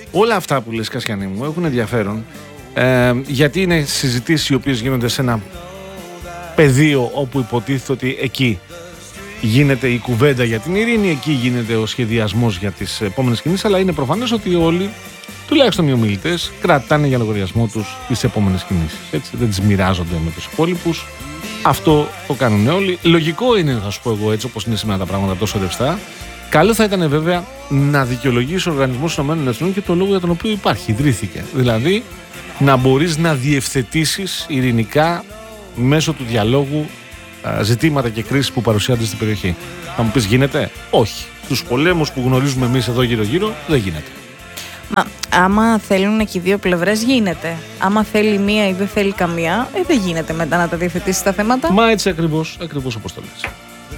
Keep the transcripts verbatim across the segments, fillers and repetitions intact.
όλα αυτά που λες, Κασιανή μου, έχουν ενδιαφέρον, ε, γιατί είναι συζητήσεις οι οποίες γίνονται σε ένα πεδίο όπου υποτίθεται ότι εκεί γίνεται η κουβέντα για την ειρήνη, εκεί γίνεται ο σχεδιασμός για τις επόμενες κινήσεις, αλλά είναι προφανές ότι όλοι, τουλάχιστον οι ομιλητές, κρατάνε για λογαριασμό τους τις επόμενες κινήσεις. Έτσι, δεν τις μοιράζονται με τους υπόλοιπους. Αυτό το κάνουν όλοι. Λογικό είναι, θα σου πω εγώ, έτσι όπως είναι σήμερα τα πράγματα τόσο ρευστά. Καλό θα ήταν βέβαια να δικαιολογήσει ο Οργανισμός ΗΠΑ και το λόγο για τον οποίο υπάρχει, ιδρύθηκε. Δηλαδή, να μπορείς να διευθετήσεις ειρηνικά μέσω του διαλόγου ζητήματα και κρίσεις που παρουσιάζονται στην περιοχή. Θα μου πεις, γίνεται? Όχι. Τους πολέμους που γνωρίζουμε εμείς εδώ γύρω-γύρω δεν γίνεται. Μα άμα θέλουν και οι δύο πλευρές γίνεται. Άμα θέλει μία ή δεν θέλει καμία, ε, δεν γίνεται μετά να τα διευθετήσει τα θέματα. Μα έτσι ακριβώς, ακριβώς όπως το λες.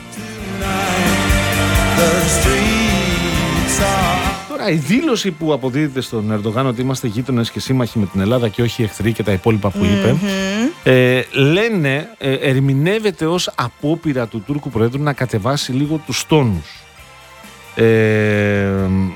Τώρα η δήλωση που αποδίδεται στον Ερντογάν ότι είμαστε γείτονες και σύμμαχοι με την Ελλάδα και όχι εχθροί και τα υπόλοιπα που είπε, mm-hmm. ε, λένε, ε, ερμηνεύεται ως απόπειρα του Τούρκου Προέδρου να κατεβάσει λίγο τους τόνους. Ε,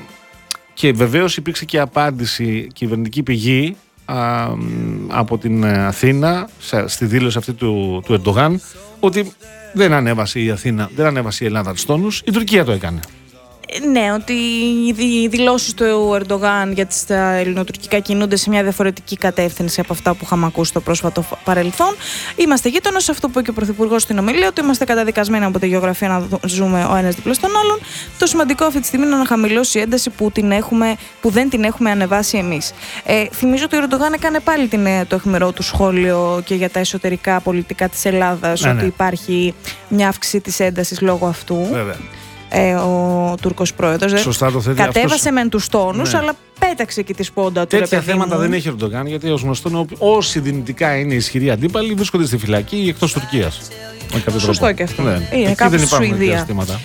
και βεβαίως υπήρξε και απάντηση κυβερνητική πηγή α, από την Αθήνα στη δήλωση αυτή του, του Ερντογάν ότι δεν ανέβασε η Αθήνα, δεν ανέβασε η Ελλάδα τους τόνους, η Τουρκία το έκανε. Ναι, ότι οι δηλώσεις του Ερντογάν για τις ελληνοτουρκικά κινούνται σε μια διαφορετική κατεύθυνση από αυτά που είχαμε ακούσει στο πρόσφατο παρελθόν. Είμαστε γείτονες, αυτό που είπε και ο Πρωθυπουργός στην ομιλία, ότι είμαστε καταδικασμένοι από τη γεωγραφία να ζούμε ο ένας δίπλα στον άλλον. Το σημαντικό αυτή τη στιγμή είναι να χαμηλώσει η ένταση που, την έχουμε, που δεν την έχουμε ανεβάσει εμείς. Ε, θυμίζω ότι ο Ερντογάν έκανε πάλι την, το αιχμηρό του σχόλιο και για τα εσωτερικά πολιτικά της Ελλάδας, ναι, ότι ναι. υπάρχει μια αύξηση της έντασης λόγω αυτού. Βέβαια. Ε, ο Τούρκος πρόεδρος. Σωστά το θέτει. Κατέβασε αυτός... μεν τους τόνους, ναι. αλλά πέταξε και τη σπόντα του. Τέτοια θέματα μου. δεν έχει ο Ερντογάν, γιατί ως γνωστό, όσοι δυνητικά είναι ισχυροί αντίπαλοι βρίσκονται στη φυλακή ή εκτός Τουρκίας. Σωστό τρόπο. Και αυτό. Ναι. Είναι εκεί δεν υπάρχουν τέτοια ζητήματα.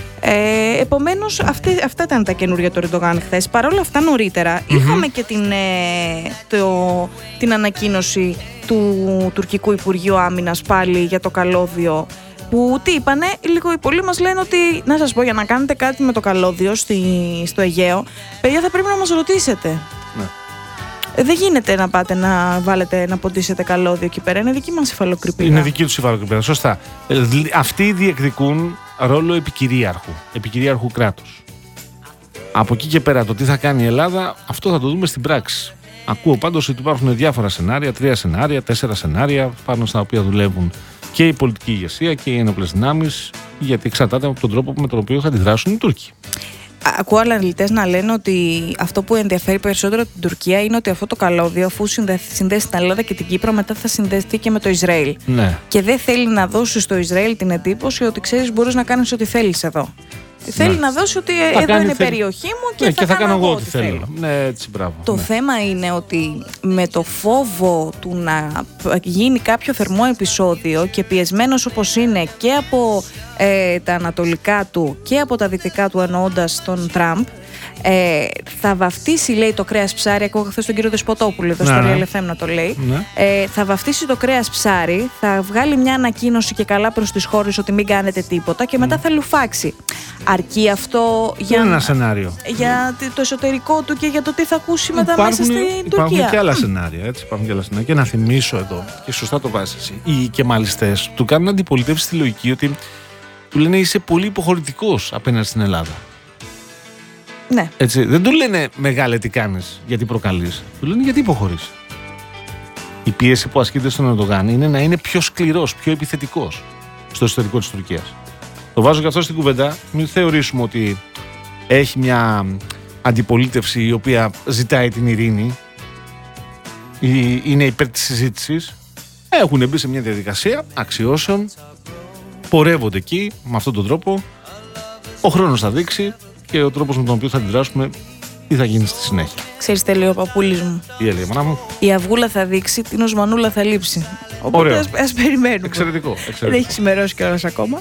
Ε, επομένως, αυτή, αυτά ήταν τα καινούργια του Ερντογάν χθες. Παρ' όλα αυτά, νωρίτερα mm-hmm. είχαμε και την, ε, το, την ανακοίνωση του τουρκικού Υπουργείου Άμυνας πάλι για το καλώδιο. Που τι είπανε, λίγο οι πολλοί μας λένε ότι, να σας πω, για να κάνετε κάτι με το καλώδιο στη, στο Αιγαίο, παιδιά, θα πρέπει να μας ρωτήσετε. Ναι. Ε, δεν γίνεται να πάτε να βάλετε, να ποντίσετε καλώδιο εκεί πέρα. Είναι δική μας υφαλοκρηπίδα. Είναι δική τους υφαλοκρηπίδα, σωστά. Ε, αυτοί διεκδικούν ρόλο επικυρίαρχου, επικυρίαρχου κράτους. Από εκεί και πέρα το τι θα κάνει η Ελλάδα, αυτό θα το δούμε στην πράξη. Ακούω πάντως ότι υπάρχουν διάφορα σενάρια, τρία σενάρια, τέσσερα σενάρια, πάνω στα οποία δουλεύουν και η πολιτική ηγεσία και οι ένοπλες δυνάμεις, γιατί εξαρτάται από τον τρόπο με τον οποίο θα αντιδράσουν οι Τούρκοι. Ακούω αναλυτές να λένε ότι αυτό που ενδιαφέρει περισσότερο την Τουρκία είναι ότι αυτό το καλώδιο, αφού συνδέσει την Ελλάδα και την Κύπρο, μετά θα συνδεθεί και με το Ισραήλ. Ναι. Και δεν θέλει να δώσει στο Ισραήλ την εντύπωση ότι ξέρεις, μπορείς να κάνεις ό,τι θέλεις εδώ. Θέλει ναι. να δώσει ότι θα εδώ είναι η θέλει... περιοχή μου και, ναι, θα, και θα κάνω εγώ ό,τι θέλω. θέλω. Ναι, έτσι, μπράβο. Το ναι. θέμα είναι ότι με το φόβο του να γίνει κάποιο θερμό επεισόδιο και πιεσμένος όπως είναι και από ε, τα ανατολικά του και από τα δυτικά του, εννοώντας τον Τραμπ, Ε, θα βαφτίσει, λέει, το κρέας ψάρι. Ακούγα χθες τον κύριο Δεσποτόπουλο εδώ στο Real εφ εμ να το λέει. Ναι. Ε, θα βαφτίσει το κρέας ψάρι, θα βγάλει μια ανακοίνωση και καλά προς τις χώρες ότι μην κάνετε τίποτα και μετά mm. θα λουφάξει. Αρκεί αυτό για, ένα σενάριο. για το εσωτερικό του και για το τι θα ακούσει μετά υπάρχουν, μέσα στην υπάρχουν Τουρκία. Υπάρχουν και άλλα σενάρια. Έτσι, υπάρχουν και άλλα σενάρια. Και να θυμίσω εδώ, και σωστά το βάζεις εσύ, οι κεμαλιστές του κάνουν αντιπολιτεύσει στη λογική ότι του λένε είσαι πολύ υποχωρητικός απέναντι στην Ελλάδα. Ναι. Έτσι, δεν του λένε μεγάλε τι κάνεις, γιατί προκαλείς. Του λένε γιατί υποχωρείς. Η πίεση που ασκείται στον Ερντογάν είναι να είναι πιο σκληρός, πιο επιθετικός στο εσωτερικό της Τουρκίας. Το βάζω και αυτό στην κουβέντα. Μην θεωρήσουμε ότι έχει μια αντιπολίτευση η οποία ζητάει την ειρήνη ή είναι υπέρ της συζήτησης. Έχουν μπει σε μια διαδικασία αξιώσεων, πορεύονται εκεί με αυτόν τον τρόπο. Ο χρόνος θα δείξει και ο τρόπος με τον οποίο θα αντιδράσουμε τι θα γίνει στη συνέχεια. Ξέρεις τι λέει ο παππούλης μου? Τι έλεγε, μάνα μου? Η αυγούλα θα δείξει, την οσμανούλα θα λείψει. Οπότε ας, ας περιμένουμε. Εξαιρετικό, εξαιρετικό. Δεν έχει ξημερώσει κιόλας ακόμα.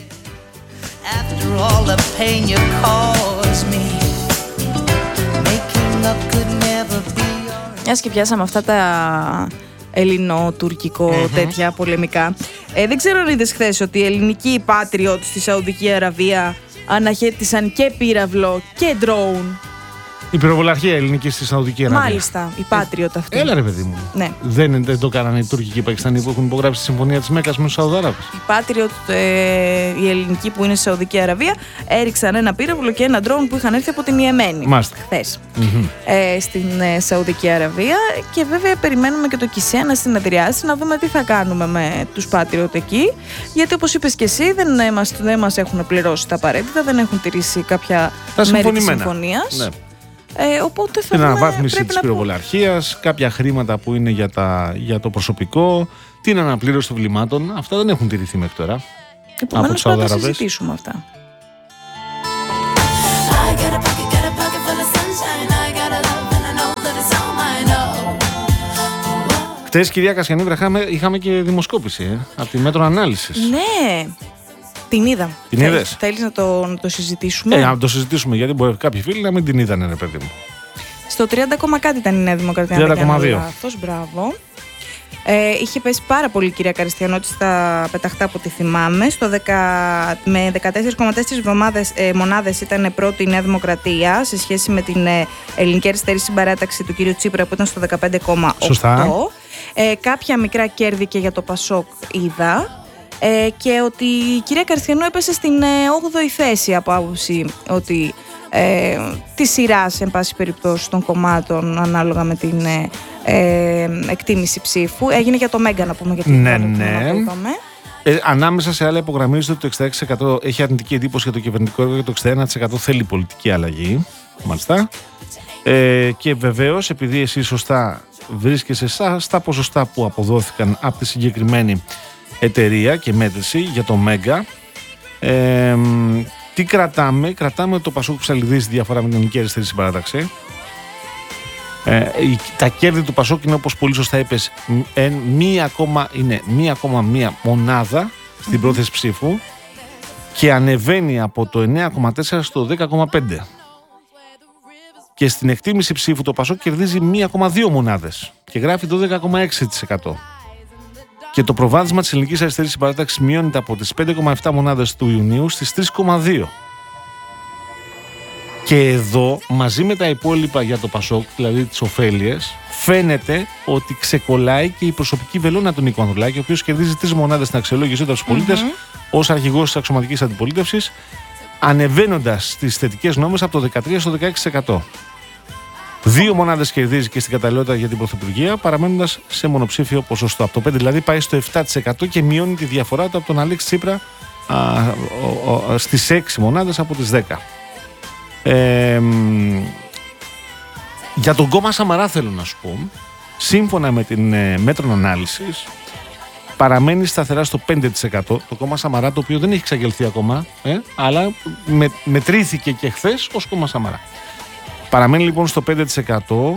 Μιας και πιάσαμε αυτά τα ελληνοτουρκικό mm-hmm. τέτοια πολεμικά. Ε, δεν ξέρω αν είδες χθες ότι οι ελληνικοί patriots στη Σαουδική Αραβία αναχέτησαν και πύραυλο και drone Η πυροβολαρχία ελληνική στη Σαουδική Αραβία. Μάλιστα, η Patriot αυτή. Έλα ρε παιδί μου. Ναι. Δεν, δεν το κάνανε οι Τούρκοι και οι Πακιστανοί που έχουν υπογράψει τη συμφωνία της Μέκας με τους Σαουδάραβες. Η Patriot, ε, η ελληνική που είναι στη Σαουδική Αραβία, έριξαν ένα πύραυλο και ένα ντρόουν που είχαν έρθει από την Ιεμένη. Μάλιστα. Χθες. Mm-hmm. Ε, στην ε, Σαουδική Αραβία. Και βέβαια περιμένουμε και το ΚΙΣΕ να συνεδριάσει, να δούμε τι θα κάνουμε με τους Patriot εκεί. Γιατί όπως είπες και εσύ, δεν, ε, μας, δεν μας έχουν πληρώσει τα απαραίτητα, δεν έχουν τηρήσει κάποια μέρη της συμφωνίας. Ναι. Ε, οπότε θα την δούμε, αναβάθμιση της πυροβολαρχίας, κάποια χρήματα που είναι για, τα, για το προσωπικό, την αναπλήρωση των βλημάτων. Αυτά δεν έχουν τηρηθεί μέχρι τώρα. Επομένως θα τα συζητήσουμε αυτά. Χτες, κυρία Κασιανή Βραχά, είχαμε και δημοσκόπηση ε, από τη Μέτρο Ανάλυσης. Ναι. Την είδα. Την είδες? Θέλεις να το, να το συζητήσουμε? Ε, να το συζητήσουμε, γιατί μπορεί κάποιοι φίλοι να μην την είδανε, ρε παιδί μου. Στο τριάντα κόμμα κάτι ήταν η Νέα Δημοκρατία. τριάντα κόμμα δύο. Λάθος, μπράβο. Ε, είχε πέσει πάρα πολύ η κυρία Καριστιανότη στα πεταχτά που τη θυμάμαι. Στο δέκα, με δεκατέσσερα κόμμα τέσσερα ε, μονάδες ήταν πρώτη η Νέα Δημοκρατία σε σχέση με την ε, Ελληνική Αριστερή Συμπαράταξη του κύριου Τσίπρα που ήταν στο δεκαπέντε κόμμα οκτώ. Σωστά. Ε, κάποια μικρά κέρδη και για το Πασόκ είδα. Ε, και ότι η κυρία Καριστιανού έπεσε στην ε, όγδοη θέση από άποψη ότι ε, τη σειρά εν πάση περιπτώσει των κομμάτων ανάλογα με την ε, ε, εκτίμηση ψήφου. Έγινε για το Μέγκα να πούμε, γιατί ναι, ναι. που είπαμε. Ε, ανάμεσα σε άλλα υπογραμμίζεται ότι το εξήντα έξι τοις εκατό έχει αρνητική εντύπωση για το κυβερνητικό έργο και το εξήντα ένα τοις εκατό θέλει πολιτική αλλαγή. Μάλιστα. Ε, και βεβαίως, επειδή εσύ σωστά βρίσκεσαι στα, στα ποσοστά που αποδόθηκαν από τη συγκεκριμένη εταιρεία και μέτρηση για το Μέγκα, ε, τι κρατάμε? Κρατάμε το Πασόκ Ψαλιδής διαφορά με την Ελληνική Αριστερή Συμπαράταξη. Ε, τα κέρδη του Πασόκ είναι, όπως πολύ σωστά είπες, μία ακόμα μία μονάδα στην mm-hmm. πρόθεση ψήφου και ανεβαίνει από το εννέα κόμμα τέσσερα στο δέκα κόμμα πέντε. Και στην εκτίμηση ψήφου το Πασόκ κερδίζει μία κόμμα δύο μονάδες και γράφει το δέκα κόμμα έξι τοις εκατό. Και το προβάδισμα της Ελληνικής Αριστερής Συμπαράταξης μειώνεται από τις πέντε κόμμα επτά μονάδες του Ιουνίου στις τρία κόμμα δύο. Και εδώ, μαζί με τα υπόλοιπα για το Πασόκ, δηλαδή τις ωφέλειες, φαίνεται ότι ξεκολλάει και η προσωπική βελόνα του Νίκου Ανδρουλάκη, ο οποίος κερδίζει τρεις μονάδες στην αξιολόγησή του από τους πολίτες mm-hmm. ως αρχηγός της αξιωματικής αντιπολίτευσης, ανεβαίνοντας στις θετικές νόμες από το δεκατρία στο δεκαέξι τοις εκατό. Δύο μονάδες κερδίζει και στην καταλληλότητα για την Πρωθυπουργία, παραμένοντας σε μονοψήφιο ποσοστό. Από το πέντε δηλαδή πάει στο επτά τοις εκατό και μειώνει τη διαφορά του από τον Αλέξη Τσίπρα α, ο, ο, στις έξι μονάδες από τις δέκα. Ε, για τον κόμμα Σαμαρά θέλω να σου πω, σύμφωνα με την ε, Μέτρων Ανάλυσης, παραμένει σταθερά στο πέντε τοις εκατό το κόμμα Σαμαρά, το οποίο δεν έχει εξαγγελθεί ακόμα, ε, αλλά με, μετρήθηκε και χθες ως κόμμα Σαμαρά. Παραμένει λοιπόν στο πέντε τοις εκατό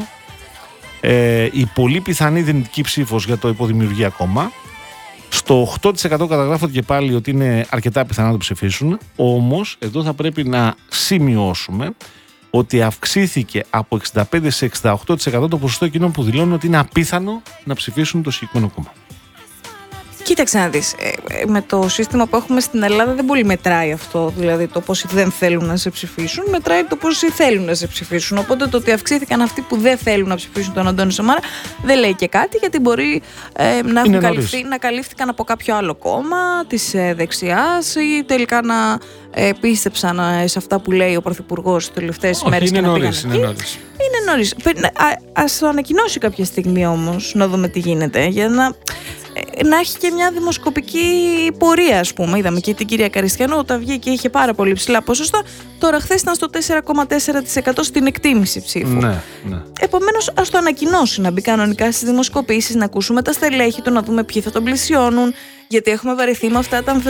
ε, η πολύ πιθανή δυνητική ψήφος για το υποδημιουργία κόμμα. Στο οκτώ τοις εκατό καταγράφονται και πάλι ότι είναι αρκετά πιθανά να το ψηφίσουν. Όμως εδώ θα πρέπει να σημειώσουμε ότι αυξήθηκε από εξήντα πέντε σε εξήντα οκτώ τοις εκατό το ποσοστό εκείνων που δηλώνουν ότι είναι απίθανο να ψηφίσουν το συγκεκριμένο κόμμα. Κοίταξε να δεις, με το σύστημα που έχουμε στην Ελλάδα δεν πολύ μετράει αυτό, δηλαδή το πόσοι δεν θέλουν να σε ψηφίσουν, μετράει το πόσοι θέλουν να σε ψηφίσουν. Οπότε το ότι αυξήθηκαν αυτοί που δεν θέλουν να ψηφίσουν τον Αντώνη Σαμαρά δεν λέει και κάτι, γιατί μπορεί ε, να, έχουν καλυφθεί, να καλύφθηκαν από κάποιο άλλο κόμμα της ε, δεξιάς ή τελικά να ε, πίστεψαν ε, σε αυτά που λέει ο Πρωθυπουργός τις τελευταίες μέρες και να πήγαν εκεί. Είναι νωρίς. Είναι νωρίς. Ας το ανακοινώσει κάποια στιγμή όμως, να δούμε τι γίνεται, για να... να έχει και μια δημοσκοπική πορεία, ας πούμε. Είδαμε και την κυρία Καριστιανού όταν βγήκε είχε πάρα πολύ ψηλά ποσοστά. Τώρα χθες ήταν στο τέσσερα κόμμα τέσσερα τοις εκατό στην εκτίμηση ψήφου. Ναι, ναι. Επομένως, ας το ανακοινώσει, να μπει κανονικά στις δημοσκοπήσεις, να ακούσουμε τα στελέχη του, να δούμε ποιοι θα τον πλησιώνουν. Γιατί έχουμε βαρεθεί με αυτά τα.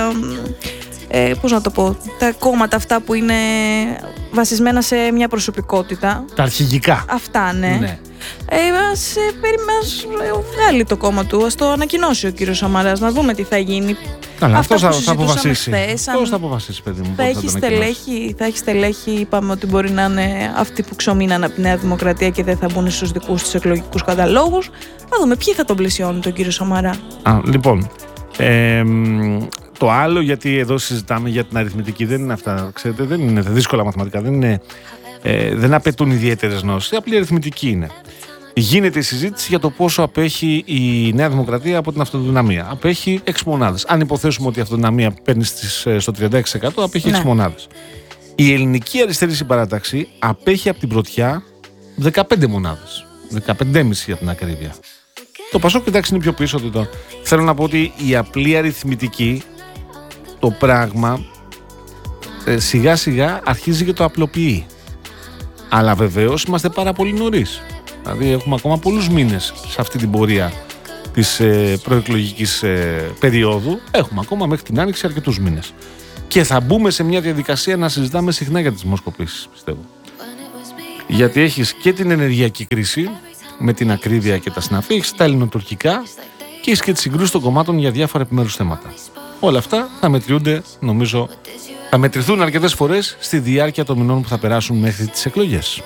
Ε, πώς να το πω, τα κόμματα αυτά που είναι βασισμένα σε μια προσωπικότητα. Τα αρχηγικά. Αυτά, ναι. ναι. Ε, ας, ε, ας βγάλει το κόμμα του, ας το ανακοινώσει ο κύριος Σαμαράς, να δούμε τι θα γίνει. Καλά, αυτός θα, θα αποφασίσει. Χθες, Πώς θα αποφασίσει, παιδί μου. Θα έχει, στελέχη, θα έχει στελέχη, είπαμε ότι μπορεί να είναι αυτοί που ξομείναν από τη Νέα Δημοκρατία και δεν θα μπουν στους δικούς τους εκλογικούς καταλόγους. Να δούμε ποιοι θα τον πλησιώνουν τον κύριο Σαμαρά. Α, λοιπόν, ε, το άλλο, γιατί εδώ συζητάμε για την αριθμητική, δεν είναι αυτά, ξέρετε, δεν είναι δύσκολα μαθηματικά, δεν είναι ε, δεν απαιτούν ιδιαίτερες γνώσεις, απλή αριθμητική είναι. Γίνεται η συζήτηση για το πόσο απέχει η Νέα Δημοκρατία από την αυτοδυναμία. Απέχει έξι μονάδες. Αν υποθέσουμε ότι η αυτοδυναμία παίρνει στις, στο τριάντα έξι τοις εκατό, απέχει έξι μονάδες. Η ελληνική αριστερή συμπαράταξη απέχει από την πρωτιά δεκαπέντε μονάδες. δεκαπέντε κόμμα πέντε για την ακρίβεια. Το Πασόκ, κοιτάξει, είναι πιο πίσω. Το... Θέλω να πω ότι η απλή αριθμητική, το πράγμα ε, σιγά σιγά αρχίζει και το απλοποιεί. Αλλά βεβαίως είμαστε πάρα πολύ νωρίς. Δηλαδή έχουμε ακόμα πολλούς μήνες σε αυτή την πορεία της ε, προεκλογικής ε, περίοδου. Έχουμε ακόμα μέχρι την Άνοιξη αρκετούς μήνες. Και θα μπούμε σε μια διαδικασία να συζητάμε συχνά για τις δημοσκοπήσεις, πιστεύω. Γιατί έχεις και την ενεργειακή κρίση με την ακρίβεια και τα συναφή, έχεις τα ελληνοτουρκικά και έχεις και τις συγκρούσεις των κομμάτων για διάφορα επιμέρους θέματα. Όλα αυτά θα μετριούνται, νομίζω, θα μετρηθούν αρκετές φορές στη διάρκεια των μηνών που θα περάσουν μέχρι τις εκλογές.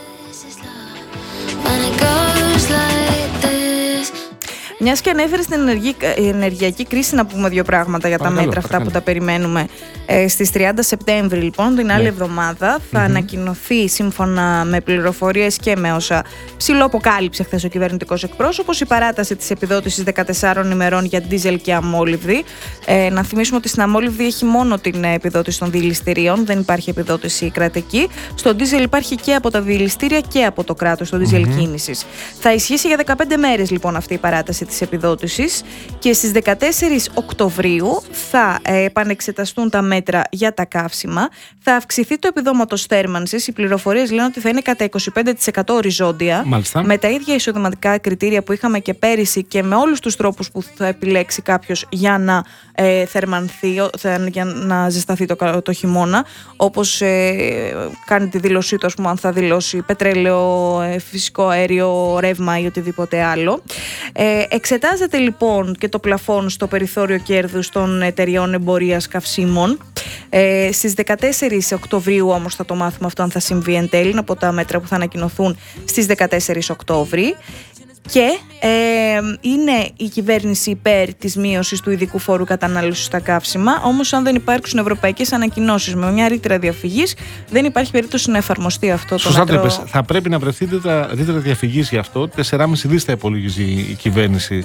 Μια και ανέφερε στην ενεργειακή κρίση, να πούμε δύο πράγματα για παρακαλώ, τα μέτρα αυτά παρακαλώ. που τα περιμένουμε. Ε, στις τριάντα Σεπτέμβρη, λοιπόν, την άλλη ναι. εβδομάδα, θα Mm-hmm. ανακοινωθεί, σύμφωνα με πληροφορίες και με όσα ψιλοαποκάλυψε χθες ο κυβερνητικός εκπρόσωπος, η παράταση της επιδότησης δεκατεσσάρων ημερών για ντίζελ και αμόλυβδη. Ε, να θυμίσουμε ότι στην αμόλυβδη έχει μόνο την επιδότηση των διελιστηρίων, δεν υπάρχει επιδότηση κρατική. Στο ντίζελ υπάρχει και από τα διελιστήρια και από το κράτος, το ντίζελ mm-hmm. κίνησης. Θα ισχύσει για δεκαπέντε μέρες, λοιπόν, αυτή η παράταση της επιδότησης και στις δεκατέσσερις Οκτωβρίου θα ε, επανεξεταστούν τα μέτρα για τα καύσιμα, θα αυξηθεί το επιδόματος θέρμανσης, οι πληροφορίες λένε ότι θα είναι κατά είκοσι πέντε τοις εκατό οριζόντια. Μάλιστα. Με τα ίδια εισοδηματικά κριτήρια που είχαμε και πέρυσι και με όλους τους τρόπους που θα επιλέξει κάποιος για να ε, θερμανθεί, για να ζεσταθεί το, το χειμώνα, όπως ε, κάνει τη δήλωσή του, ας πούμε, αν θα δηλώσει πετρέλαιο, ε, φυσικό αέριο, ρεύμα ή οτιδήποτε άλλο. Ε, εξετάζεται λοιπόν και το πλαφόν στο περιθώριο κέρδους των εταιριών εμπορίας καυσίμων. Ε, στις δεκατέσσερις Οκτωβρίου όμως θα το μάθουμε αυτό, αν θα συμβεί εν τέλει, από τα μέτρα που θα ανακοινωθούν στις δεκατέσσερις Οκτώβρη. Και ε, είναι η κυβέρνηση υπέρ της μείωσης του ειδικού φόρου κατανάλωσης στα καύσιμα. Όμως, αν δεν υπάρξουν ευρωπαϊκές ανακοινώσεις με μια ρήτρα διαφυγής, δεν υπάρχει περίπτωση να εφαρμοστεί αυτό το Σωστά μέτρο. Σωστά, θα πρέπει να βρεθείτε τα ρήτρα διαφυγής γι' αυτό. τέσσερα κόμμα πέντε δις θα υπολογίζει η κυβέρνηση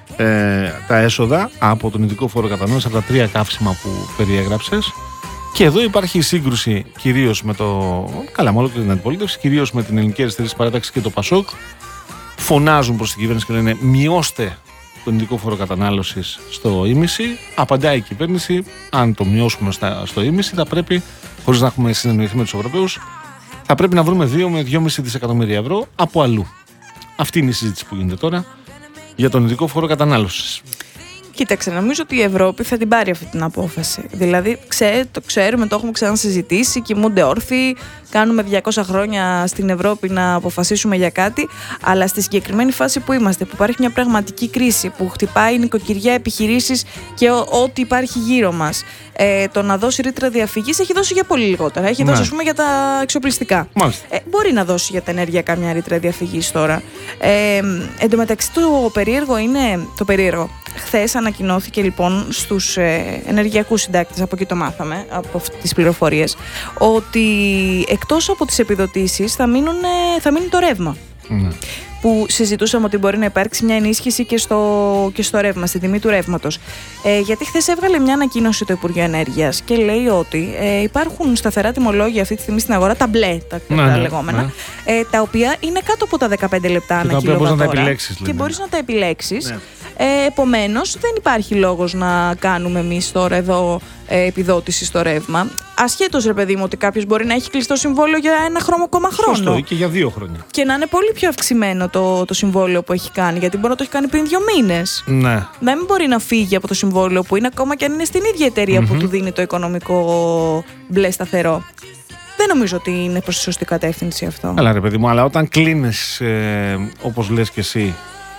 ε, τα έσοδα από τον ειδικό φόρο κατανάλωσης, από τα τρία καύσιμα που περιέγραψες. Και εδώ υπάρχει η σύγκρουση κυρίως με το. Καλά, με όλη την αντιπολίτευση, κυρίως με την Ελληνική Αριστερή Συμπαράταξη και το Πασόκ. Φωνάζουν προς την κυβέρνηση και λένε μειώστε τον ειδικό φόρο κατανάλωσης στο ίμιση. Απαντάει η κυβέρνηση, αν το μειώσουμε στο ίμιση, θα πρέπει, χωρίς να έχουμε συνεννοηθεί με τους Ευρωπαίους, θα πρέπει να βρούμε δύο με δυόμισι δισεκατομμύρια ευρώ από αλλού. Αυτή είναι η συζήτηση που γίνεται τώρα για τον ειδικό φόρο κατανάλωσης. Κοίταξε, νομίζω ότι η Ευρώπη θα την πάρει αυτή την απόφαση. Δηλαδή, ξέ, το ξέρουμε, το έχουμε ξανασυζητήσει, κοιμούνται όρθιοι, κάνουμε διακόσια χρόνια στην Ευρώπη να αποφασίσουμε για κάτι, αλλά στη συγκεκριμένη φάση που είμαστε, που υπάρχει μια πραγματική κρίση, που χτυπάει νοικοκυριά, επιχειρήσεις και ό, ό,τι υπάρχει γύρω μας, ε, το να δώσει ρήτρα διαφυγής έχει δώσει για πολύ λιγότερα. Έχει Ναι. δώσει, ας πούμε, για τα εξοπλιστικά. Μάλιστα. Ε, μπορεί να δώσει για τα ενεργειακά μια ρήτρα διαφυγής τώρα. Ε, εν τω μεταξύ, το περίεργο είναι. Το περίεργο. Χθες ανακοινώθηκε λοιπόν στους ε, ενεργειακούς συντάκτες, από εκεί το μάθαμε, από αυτές τις πληροφορίες, ότι εκτός από τις επιδοτήσεις θα, μείνουν, θα μείνει το ρεύμα. Ναι. Που συζητούσαμε ότι μπορεί να υπάρξει μια ενίσχυση και στο, και στο ρεύμα, στην τιμή του ρεύματος. Ε, γιατί χθες έβγαλε μια ανακοίνωση το Υπουργείο Ενέργειας και λέει ότι ε, υπάρχουν σταθερά τιμολόγια αυτή τη στιγμή στην αγορά, τα μπλε, τα, Ναι, τα ναι, λεγόμενα, ναι. Ε, τα οποία είναι κάτω από τα δεκαπέντε λεπτά Και ανά τα οποία μπορείς να τα κιλοβατόρα. επιλέξεις, Και λένε. μπορείς να τα επιλέξεις. Ναι. Ε, επομένως, δεν υπάρχει λόγος να κάνουμε εμείς τώρα εδώ ε, επιδότηση στο ρεύμα. Ασχέτως, ρε παιδί μου, ότι κάποιος μπορεί να έχει κλειστό συμβόλαιο για ένα χρόνο, ακόμα χρόνο. Σωστό, ή και για δύο χρόνια. Και να είναι πολύ πιο αυξημένο το, το συμβόλαιο που έχει κάνει, γιατί μπορεί να το έχει κάνει πριν δύο μήνες. Ναι. Να μην μπορεί να φύγει από το συμβόλαιο που είναι, ακόμα και αν είναι στην ίδια εταιρεία Mm-hmm. που του δίνει το οικονομικό μπλε σταθερό. Δεν νομίζω ότι είναι προς τη σωστή κατεύθυνση αυτό. Καλά, ρε παιδί μου, αλλά όταν κλείνεις, ε, όπως λες και εσύ,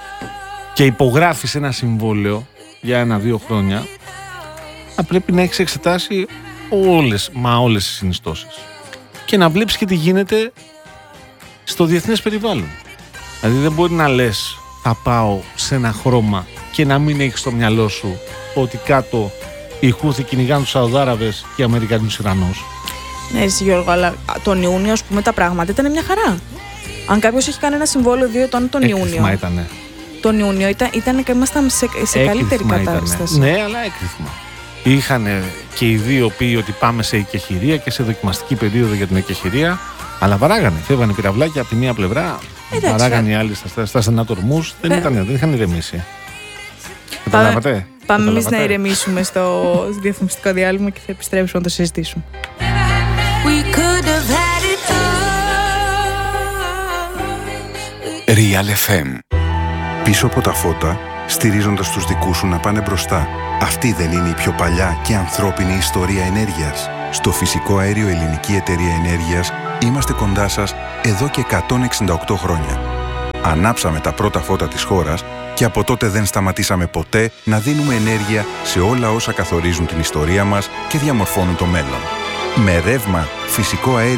και υπογράφεις ένα συμβόλαιο για ένα-δύο χρόνια, θα πρέπει να έχεις εξετάσει όλες, μα όλες τις συνιστώσεις. Και να βλέπεις και τι γίνεται στο διεθνές περιβάλλον. Δηλαδή δεν μπορεί να λες θα πάω σε ένα χρώμα και να μην έχεις στο μυαλό σου ότι κάτω οι Χούθοι κυνηγάνε τους Σαουδάραβες και οι Αμερικανούς Ιρανούς. Ναι, εσύ Γιώργο, αλλά τον Ιούνιο, ας πούμε, τα πράγματα ήταν μια χαρά. Αν κάποιος έχει κάνει ένα συμβόλαιο δύο ετών τον Ιούνιο. Ήτανε. Τον Ιούνιο ήταν, ήταν και ήμασταν σε, σε καλύτερη κατάσταση. Ναι, αλλά έκρηθμα. Είχαν και οι δύο πει ότι πάμε σε εκεχηρία και σε δοκιμαστική περίοδο για την εκεχηρία. Αλλά βαράγανε. Φεύγανε πυραυλάκια από τη μία πλευρά. Εντάξει, βαράγανε οι άλλοι στα, στα στενά τορμούς. Δεν, ήταν, δεν είχαν ηρεμήσει. Πάμε, πάμε εμείς να ηρεμήσουμε στο διαφημιστικό διάλειμμα και θα επιστρέψουμε να το συζητήσουμε. Real εφ εμ. Πίσω από τα φώτα, στηρίζοντας τους δικούς σου να πάνε μπροστά. Αυτή δεν είναι η πιο παλιά και ανθρώπινη ιστορία ενέργειας? Στο Φυσικό Αέριο Ελληνική Εταιρεία Ενέργειας είμαστε κοντά σας εδώ και εκατόν εξήντα οκτώ χρόνια. Ανάψαμε τα πρώτα φώτα της χώρας και από τότε δεν σταματήσαμε ποτέ να δίνουμε ενέργεια σε όλα όσα καθορίζουν την ιστορία μας και διαμορφώνουν το μέλλον. Με ρεύμα, φυσικό αέριο